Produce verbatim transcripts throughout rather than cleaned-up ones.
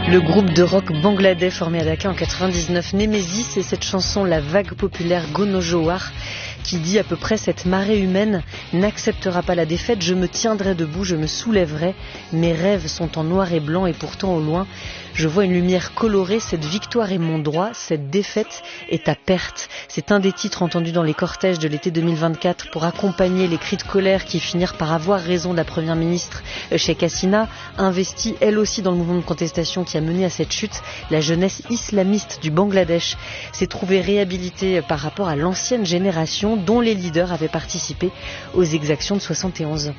Le groupe de rock bangladais formé à Dhaka en quatre-vingt-dix-neuf, Nemesis, et cette chanson, la vague populaire Gono Jowar, qui dit à peu près: cette marée humaine n'acceptera pas la défaite, je me tiendrai debout, je me soulèverai, mes rêves sont en noir et blanc et pourtant au loin, je vois une lumière colorée, cette victoire est mon droit, cette défaite est ta perte. C'est un des titres entendus dans les cortèges de l'été deux mille vingt-quatre pour accompagner les cris de colère qui finirent par avoir raison de la première ministre Sheikh Hasina, investie elle aussi dans le mouvement de contestation qui a mené à cette chute. La jeunesse islamiste du Bangladesh s'est trouvée réhabilitée par rapport à l'ancienne génération dont les leaders avaient participé aux exactions de soixante et onze.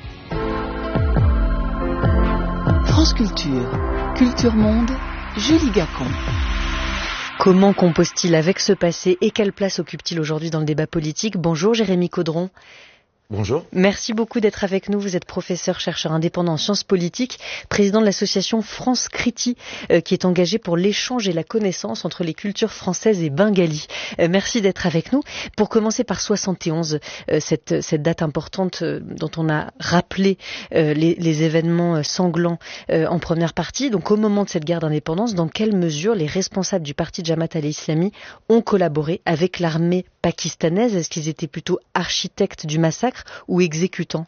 France Culture, Culture Monde, Julie Gacon. Comment compose-t-il avec ce passé et quelle place occupe-t-il aujourd'hui dans le débat politique? Bonjour Jérémy Caudron. Bonjour. Merci beaucoup d'être avec nous. Vous êtes professeur, chercheur indépendant en sciences politiques, président de l'association France Kriti, euh, qui est engagée pour l'échange et la connaissance entre les cultures françaises et bengali. Euh, merci d'être avec nous. Pour commencer par soixante et onze, euh, cette, cette date importante euh, dont on a rappelé euh, les, les événements sanglants euh, en première partie. Donc au moment de cette guerre d'indépendance, dans quelle mesure les responsables du parti Jamaat al-Islami ont collaboré avec l'armée pakistanaise? Est-ce qu'ils étaient plutôt architectes du massacre ou exécutants?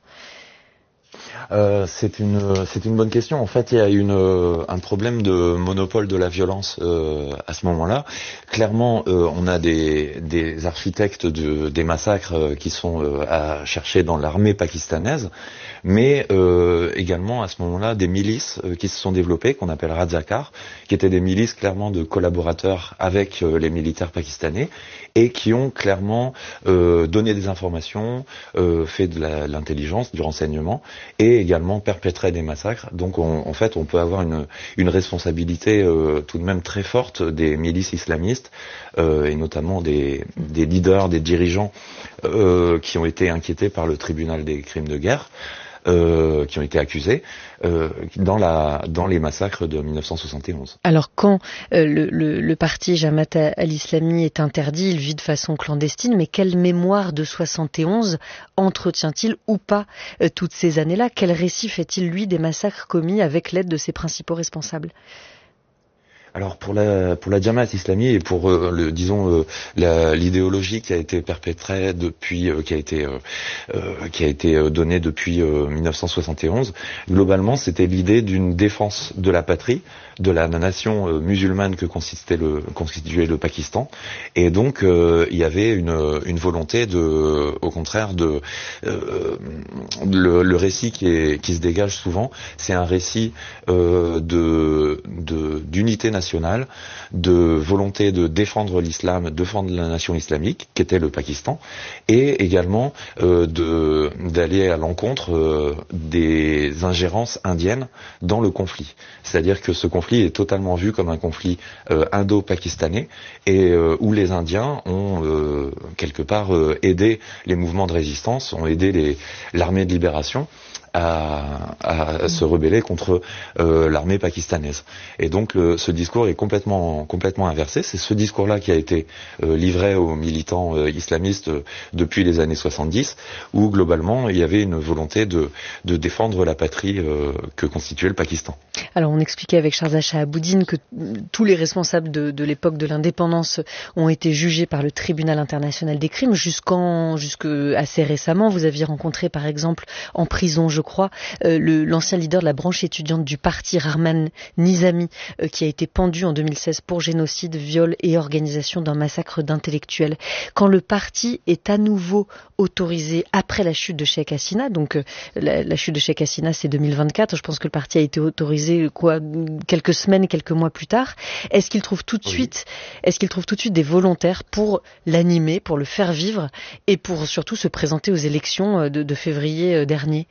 Euh, c'est une c'est une bonne question. En fait, il y a une un problème de monopole de la violence euh, à ce moment-là. Clairement, euh, on a des des architectes de, des massacres euh, qui sont euh, à chercher dans l'armée pakistanaise, mais euh, également à ce moment-là des milices euh, qui se sont développées, qu'on appelle Razakar, qui étaient des milices clairement de collaborateurs avec euh, les militaires pakistanais et qui ont clairement euh, donné des informations, euh, fait de la, l'intelligence, du renseignement, et également perpétré des massacres. Donc on, en fait on peut avoir une, une responsabilité euh, tout de même très forte des milices islamistes, euh, et notamment des, des leaders, des dirigeants euh, qui ont été inquiétés par le tribunal des crimes de guerre. Euh, qui ont été accusés euh, dans, la, dans les massacres de mille neuf cent soixante et onze. Alors quand euh, le, le, le parti Jamaat al-Islami est interdit, il vit de façon clandestine, mais quelle mémoire de soixante et onze entretient-il ou pas euh, toutes ces années-là? Quel récit fait-il, lui, des massacres commis avec l'aide de ses principaux responsables? Alors pour la pour la Jamaat Islami et pour euh, le disons euh, la, l'idéologie qui a été perpétrée depuis euh, qui a été euh, euh, qui a été euh, donnée depuis euh, mille neuf cent soixante et onze, globalement c'était l'idée d'une défense de la patrie, de la nation euh, musulmane que consistait le constituait le Pakistan, et donc euh, il y avait une une volonté de au contraire de euh, le, le récit qui est qui se dégage souvent, c'est un récit euh, de de d'unité nationale, de volonté de défendre l'islam, de défendre la nation islamique, qui était le Pakistan, et également euh, de, d'aller à l'encontre euh, des ingérences indiennes dans le conflit. C'est-à-dire que ce conflit est totalement vu comme un conflit euh, indo-pakistanais, et euh, où les Indiens ont euh, quelque part euh, aidé les mouvements de résistance, ont aidé les, l'armée de libération à, à se rebeller contre euh, l'armée pakistanaise. Et donc le, ce discours est complètement complètement inversé. C'est ce discours-là qui a été euh, livré aux militants euh, islamistes euh, depuis les années soixante-dix, où globalement il y avait une volonté de, de défendre la patrie euh, que constituait le Pakistan. Alors on expliquait avec Sharza Shahaboudine que tous les responsables de, de l'époque de l'indépendance ont été jugés par le tribunal international des crimes jusqu'en jusque assez récemment. Vous aviez rencontré par exemple en prison, je crois, euh, le, l'ancien leader de la branche étudiante du parti, Rahman Nizami, euh, qui a été pendu en deux mille seize pour génocide, viol et organisation d'un massacre d'intellectuels. Quand le parti est à nouveau autorisé après la chute de Sheikh Hasina, donc euh, la, la chute de Sheikh Hasina c'est deux mille vingt-quatre, je pense que le parti a été autorisé quoi, quelques semaines, quelques mois plus tard. Est-ce qu'il trouve tout de oui. suite, est-ce qu'il trouve tout de suite des volontaires pour l'animer, pour le faire vivre et pour surtout se présenter aux élections de, de février dernier?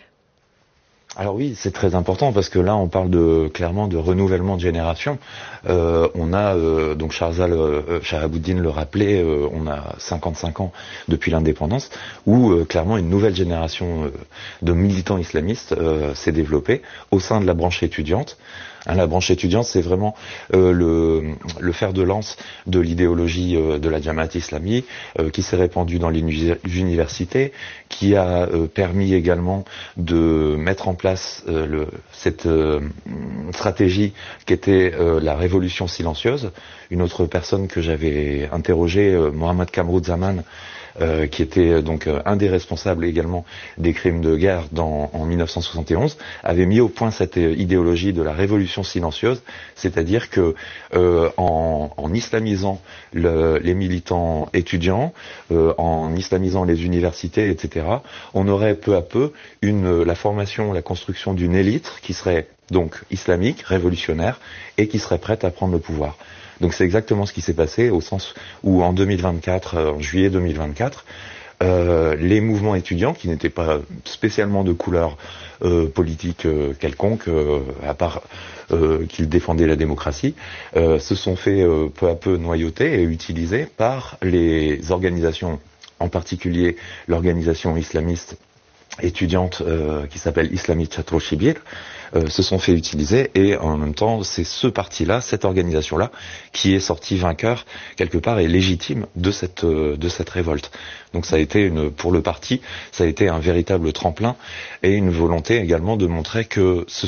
Alors oui, c'est très important parce que là, on parle de clairement de renouvellement de génération. Euh, on a euh, donc Sharzal euh, Shahaboudine le rappelait, euh, on a cinquante-cinq ans depuis l'indépendance, où euh, clairement une nouvelle génération euh, de militants islamistes euh, s'est développée au sein de la branche étudiante. Hein, la branche étudiante, c'est vraiment euh, le, le fer de lance de l'idéologie euh, de la Jamaat Islami, euh, qui s'est répandue dans les universités, qui a euh, permis également de mettre en place euh, le, cette euh, stratégie qui était euh, la révolution silencieuse. Une autre personne que j'avais interrogée, euh, Mohamed Kamrouz-Zaman, Euh, qui était donc euh, un des responsables également des crimes de guerre dans, en mille neuf cent soixante et onze, avait mis au point cette euh, idéologie de la révolution silencieuse, c'est-à-dire que euh, en, en islamisant le, les militants étudiants, euh, en islamisant les universités, et cetera, on aurait peu à peu une, la formation, la construction d'une élite qui serait donc islamique, révolutionnaire, et qui serait prête à prendre le pouvoir. Donc c'est exactement ce qui s'est passé, au sens où en deux mille vingt-quatre, en juillet deux mille vingt-quatre, euh, les mouvements étudiants, qui n'étaient pas spécialement de couleur euh, politique euh, quelconque, euh, à part euh, qu'ils défendaient la démocratie, euh, se sont fait euh, peu à peu noyauter et utiliser par les organisations, en particulier l'organisation islamiste étudiante euh, qui s'appelle Islami Chatro Shibir, euh, se sont fait utiliser, et en même temps c'est ce parti-là, cette organisation-là, qui est sorti vainqueur quelque part et légitime de cette euh, de cette révolte. Donc ça a été une, pour le parti, ça a été un véritable tremplin et une volonté également de montrer que ce